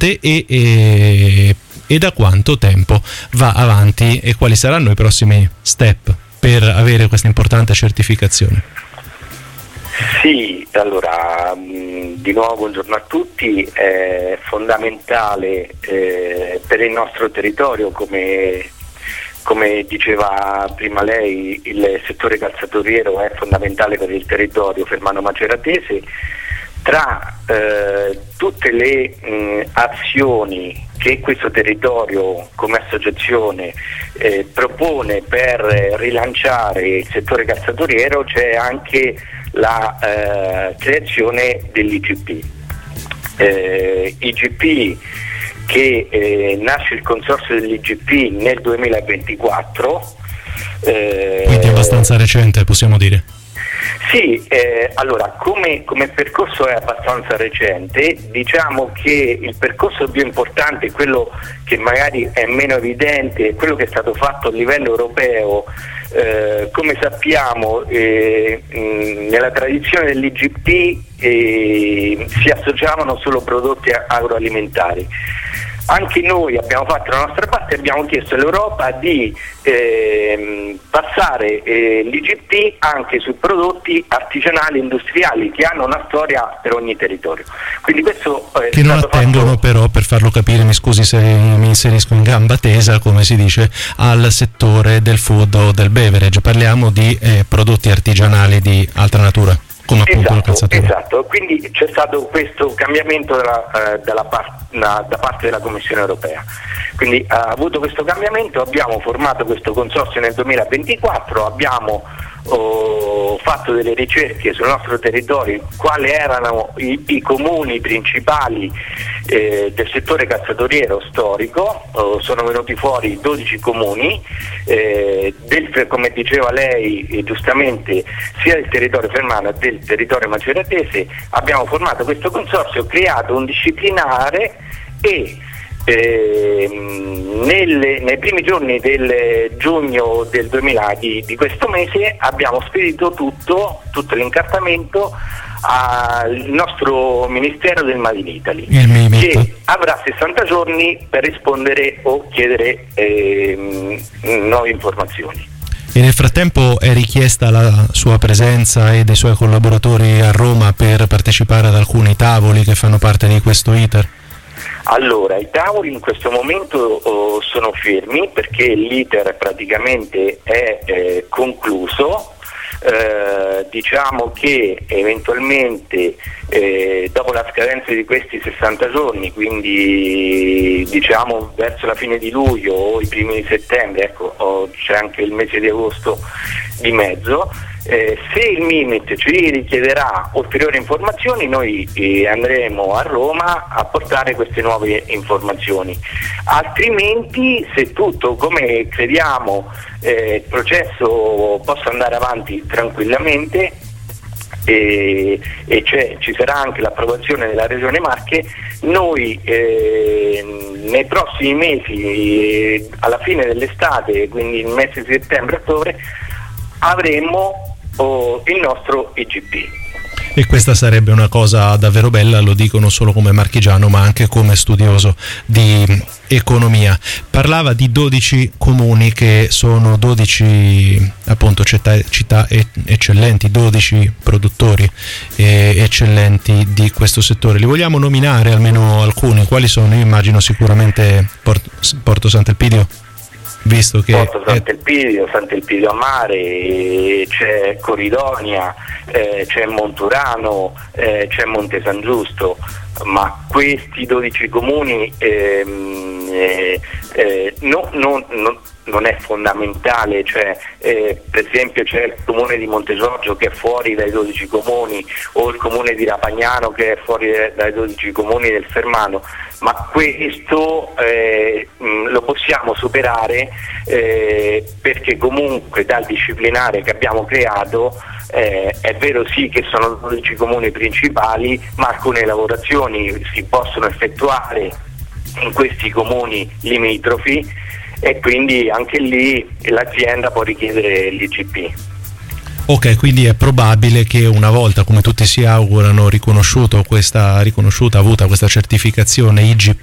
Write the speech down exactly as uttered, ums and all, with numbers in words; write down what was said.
importante e, e, e da quanto tempo va avanti e quali saranno i prossimi step per avere questa importante certificazione? Sì, allora di nuovo buongiorno a tutti. È fondamentale eh, per il nostro territorio, come, come diceva prima lei, il settore calzaturiero è fondamentale per il territorio fermano maceratese. Tra eh, tutte le mh, azioni che questo territorio come associazione eh, propone per rilanciare il settore calzaturiero c'è anche la eh, creazione dell'I G P. Eh, I G P che eh, nasce il consorzio dell'I G P nel duemilaventiquattro. Eh, Quindi abbastanza recente, possiamo dire. Sì, eh, allora come, come percorso è abbastanza recente. Diciamo che il percorso più importante, quello che magari è meno evidente, è quello che è stato fatto a livello europeo. Eh, come sappiamo eh, mh, nella tradizione dell'I G P eh, si associavano solo prodotti agroalimentari. Anche noi abbiamo fatto la nostra parte e abbiamo chiesto all'Europa di eh, passare eh, l'I G P anche su prodotti artigianali industriali che hanno una storia per ogni territorio. Quindi questo eh, che non attengono fatto... però, per farlo capire, mi scusi se mi inserisco in gamba tesa, come si dice, al settore del food o del beverage. Parliamo di eh, prodotti artigianali di altra natura, come appunto esatto, la calzatura. Esatto, quindi c'è stato questo cambiamento dalla, eh, dalla par- na, da parte della Commissione europea. Quindi ha avuto questo cambiamento, abbiamo formato questo consorzio nel duemilaventiquattro, abbiamo oh, fatto delle ricerche sul nostro territorio, quali erano i, i comuni principali eh, del settore calzaturiero storico. Oh, sono venuti fuori dodici comuni, eh, del, come diceva lei eh, giustamente, sia del territorio fermano che del territorio maceratese. Abbiamo formato questo consorzio, creato un disciplinare e Eh, nelle, nei primi giorni del giugno del duemila di, di questo mese abbiamo spedito tutto, tutto l'incartamento al nostro Ministero del Made in Italy, che avrà sessanta giorni per rispondere o chiedere eh, nuove informazioni. E nel frattempo è richiesta la sua presenza e dei suoi collaboratori a Roma per partecipare ad alcuni tavoli che fanno parte di questo iter? Allora, i tavoli in questo momento oh, sono fermi perché l'iter praticamente è eh, concluso. Eh, diciamo che eventualmente eh, dopo la scadenza di questi sessanta giorni, quindi diciamo verso la fine di luglio o i primi di settembre, ecco, oh, c'è anche il mese di agosto di mezzo. Eh, se il Mimit ci richiederà ulteriori informazioni, noi eh, andremo a Roma a portare queste nuove informazioni. Altrimenti, se tutto come crediamo eh, il processo possa andare avanti tranquillamente e, e c'è, ci sarà anche l'approvazione della Regione Marche, noi eh, nei prossimi mesi, eh, alla fine dell'estate, quindi il mese di settembre-ottobre, avremo o il nostro I G P. E questa sarebbe una cosa davvero bella, lo dico non solo come marchigiano ma anche come studioso di economia. Parlava di dodici comuni che sono dodici appunto città, città eccellenti, dodici produttori eh, eccellenti di questo settore. Li vogliamo nominare almeno alcuni? Quali sono? Io immagino sicuramente Porto, Porto Sant'Elpidio, visto che Porto Sant'Elpidio, Sant'Elpidio a Mare, c'è Coridonia, eh, c'è Monturano, eh, c'è Monte San Giusto, ma questi dodici comuni ehm, eh, eh, no, no, no, non è fondamentale, cioè eh, per esempio c'è il comune di Monte Giorgio che è fuori dai dodici comuni, o il comune di Rapagnano che è fuori dai dodici comuni del Fermano, ma questo eh, mh, lo possiamo superare eh, perché comunque dal disciplinare che abbiamo creato eh, è vero sì che sono dodici comuni principali, ma alcune lavorazioni si possono effettuare in questi comuni limitrofi e quindi anche lì l'azienda può richiedere l'I G P. Ok, quindi è probabile che una volta, come tutti si augurano, riconosciuto questa, riconosciuta, avuta questa certificazione I G